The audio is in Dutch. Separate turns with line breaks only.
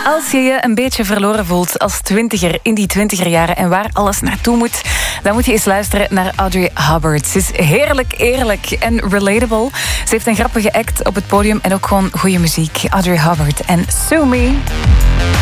Als je je een beetje verloren voelt als twintiger in die 20er jaren en waar alles naartoe moet, dan moet je eens luisteren naar Audrey Hubbard. Ze is heerlijk, eerlijk en relatable. Ze heeft een grappige act op het podium en ook gewoon goede muziek. Audrey Hubbard en Sue Me.